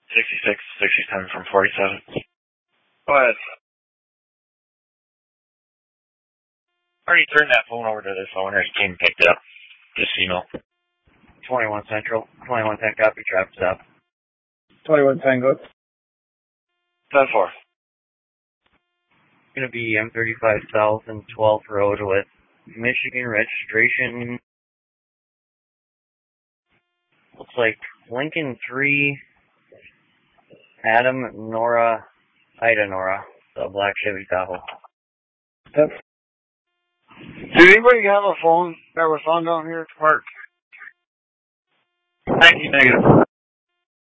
66, 67 from 47. Go ahead. Already turned that phone over to this owner. He came and picked it up. Just so you know. 21 Central. 21 10 copy, traffic stop. 21 Tango. 10-4. Gonna be M35 South and 12th Road with Michigan registration. Looks like Lincoln 3, Adam, Nora, Ida Nora, the black Chevy Tahoe. Yep. Did anybody have a phone that was on down here at the park? Negative.